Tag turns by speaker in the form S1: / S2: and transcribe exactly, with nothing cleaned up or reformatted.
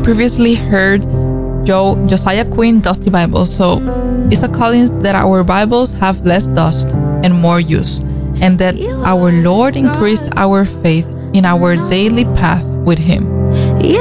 S1: previously heard Joe, Josiah Quinn Dusty Bible. So it's a calling that our Bibles have less dust and more use, and that our Lord increase our faith in our daily path with Him.